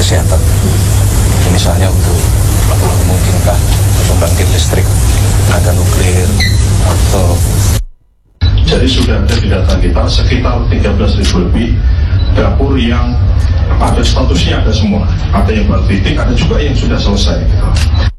kesehatan. Misalnya untuk memungkinkah pembangkit listrik tenaga nuklir atau. Jadi sudah ada di data kita sekitar 13.000 lebih dapur yang ada statusnya, ada semua. Ada yang baru titik, ada juga yang sudah selesai.